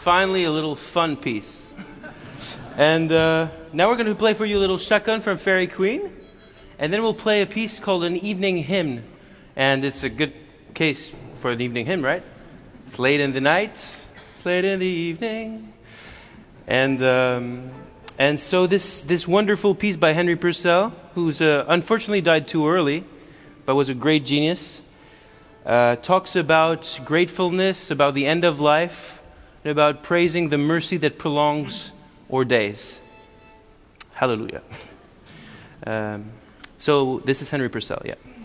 finally a little fun piece. And now we're going to play for you a little shotgun from Fairy Queen. And then we'll play a piece called an evening hymn. And it's a good case for an evening hymn, right? It's late in the night, it's late in the evening. And so this wonderful piece by Henry Purcell, who's unfortunately died too early, but was a great genius, talks about gratefulness, about the end of life, and about praising the mercy that prolongs our days. Hallelujah. So this is Henry Purcell, yeah.